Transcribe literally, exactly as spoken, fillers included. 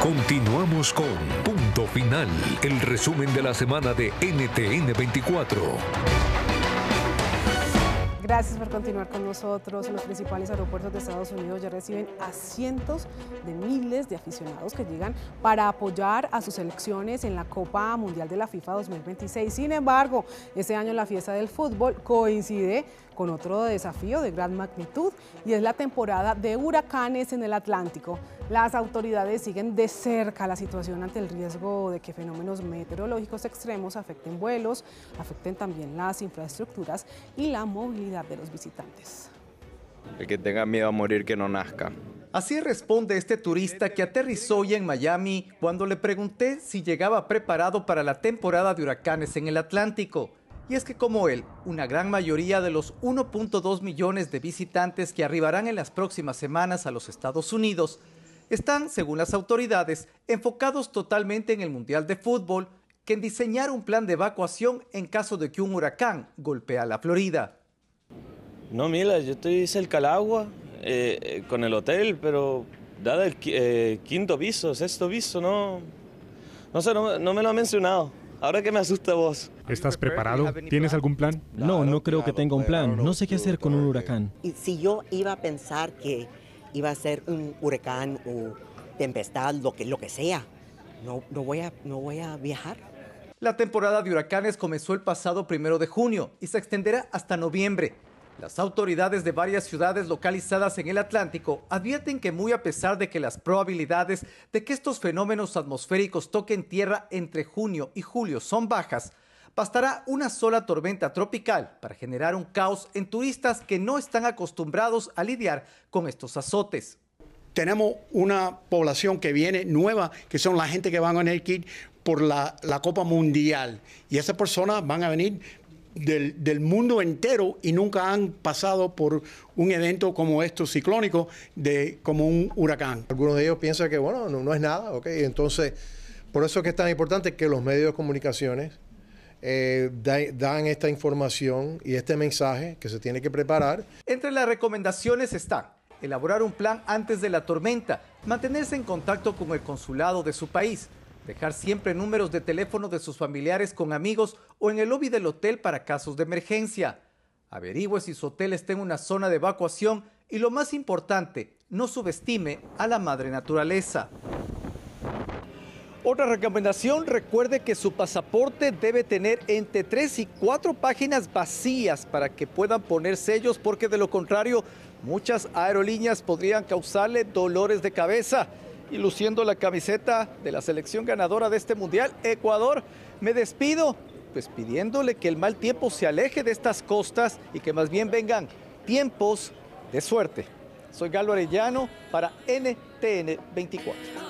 Continuamos con Punto Final, el resumen de la semana de N T N veinticuatro. Gracias por continuar con nosotros. Los principales aeropuertos de Estados Unidos ya reciben a cientos de miles de aficionados que llegan para apoyar a sus selecciones en la Copa Mundial de la FIFA dos mil veintiséis. Sin embargo, este año la fiesta del fútbol coincide con otro desafío de gran magnitud y es la temporada de huracanes en el Atlántico. Las autoridades siguen de cerca la situación ante el riesgo de que fenómenos meteorológicos extremos afecten vuelos, afecten también las infraestructuras y la movilidad de los visitantes. El que tenga miedo a morir, que no nazca. Así responde este turista que aterrizó hoy en Miami cuando le pregunté si llegaba preparado para la temporada de huracanes en el Atlántico. Y es que como él, una gran mayoría de los uno punto dos millones de visitantes que arribarán en las próximas semanas a los Estados Unidos están, según las autoridades, enfocados totalmente en el Mundial de Fútbol que en diseñar un plan de evacuación en caso de que un huracán golpee a la Florida. No, mira, yo estoy cerca al agua, eh, con el hotel, pero dado el eh, quinto piso, sexto piso, no, no sé, no, no me lo han mencionado. Ahora que me asusta vos. ¿Estás preparado? ¿Tienes algún plan? No, no creo que tenga un plan. No sé qué hacer con un huracán. Y si yo iba a pensar que iba a ser un huracán o tempestad, lo que, lo que sea, no, no, voy a, no voy a viajar. La temporada de huracanes comenzó el pasado primero de junio y se extenderá hasta noviembre. Las autoridades de varias ciudades localizadas en el Atlántico advierten que muy a pesar de que las probabilidades de que estos fenómenos atmosféricos toquen tierra entre junio y julio son bajas, bastará una sola tormenta tropical para generar un caos en turistas que no están acostumbrados a lidiar con estos azotes. Tenemos una población que viene nueva, que son la gente que van a venir aquí por la, la Copa Mundial. Y esas personas van a venir Del, del mundo entero y nunca han pasado por un evento como esto ciclónico, de, como un huracán. Algunos de ellos piensan que bueno, no, no es nada, ¿ok? Entonces, por eso es que es tan importante que los medios de comunicaciones eh, da, dan esta información y este mensaje que se tiene que preparar. Entre las recomendaciones están elaborar un plan antes de la tormenta, mantenerse en contacto con el consulado de su país, dejar siempre números de teléfono de sus familiares con amigos o en el lobby del hotel para casos de emergencia. Averigüe si su hotel está en una zona de evacuación y lo más importante, no subestime a la madre naturaleza. Otra recomendación, recuerde que su pasaporte debe tener entre tres y cuatro páginas vacías para que puedan poner sellos, porque de lo contrario, muchas aerolíneas podrían causarle dolores de cabeza. Y luciendo la camiseta de la selección ganadora de este mundial, Ecuador, me despido, pues pidiéndole que el mal tiempo se aleje de estas costas y que más bien vengan tiempos de suerte. Soy Galo Arellano para N T N veinticuatro.